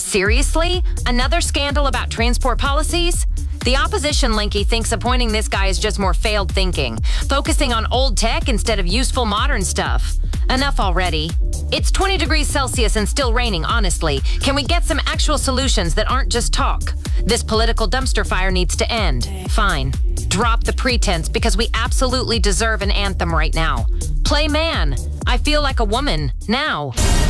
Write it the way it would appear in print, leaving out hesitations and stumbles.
Seriously? Another scandal about transport policies? The opposition Linky thinks appointing this guy is just more failed thinking, focusing on old tech instead of useful modern stuff. Enough already. It's 20 degrees Celsius and still raining, honestly. Can we get some actual solutions that aren't just talk? This political dumpster fire needs to end. Fine. Drop the pretense because we absolutely deserve an anthem right now. Play man. I feel like a woman. Now.